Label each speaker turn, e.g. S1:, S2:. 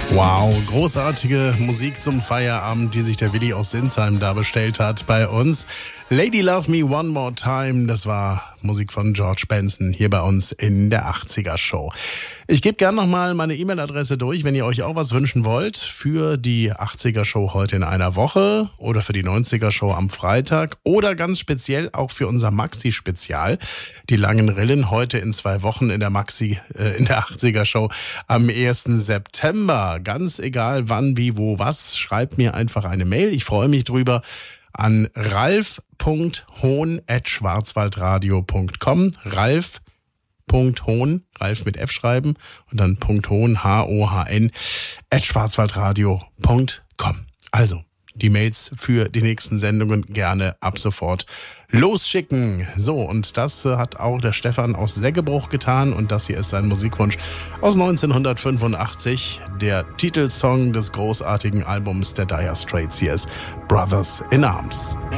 S1: Wow, großartige Musik zum Feierabend, die sich der Willi aus Sinsheim da bestellt hat bei uns. Lady Love Me One More Time, das war Musik von George Benson hier bei uns in der 80er Show. Ich gebe gerne nochmal meine E-Mail-Adresse durch, wenn ihr euch auch was wünschen wollt für die 80er Show heute in einer Woche oder für die 90er Show am Freitag oder ganz speziell auch für unser Maxi-Spezial. Die langen Rillen heute in 2 Wochen in der in der 80er Show am 1. September. Ganz egal wann, wie, wo, was, schreibt mir einfach eine Mail. Ich freue mich drüber an ralf.hohn@schwarzwaldradio.com. Ralf.hohn, Ralf mit F schreiben und dann .hohn, H-O-H-N, @schwarzwaldradio.com. Also, die Mails für die nächsten Sendungen gerne ab sofort losschicken. So, und das hat auch der Stefan aus Seggebruch getan und das hier ist sein Musikwunsch aus 1985, der Titelsong des großartigen Albums der Dire Straits. Hier ist Brothers in Arms.